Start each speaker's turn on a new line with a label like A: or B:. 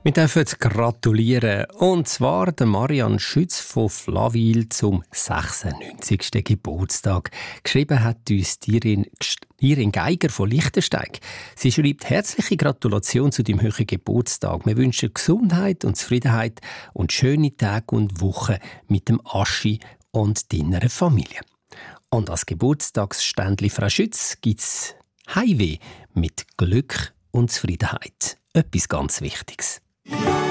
A: Wir dürfen gratulieren. Und zwar der Marianne Schütz von Flawil zum 96. Geburtstag. Geschrieben hat uns Irin Geiger von Liechtensteig. Sie schreibt: herzliche Gratulation zu deinem hohen Geburtstag. Wir wünschen Gesundheit und Zufriedenheit und schöne Tage und Wochen mit dem Aschi und deiner Familie. Und als Geburtstagsständli Frau Schütz gibt es Heimweh mit Glück und Zufriedenheit. Etwas ganz Wichtiges.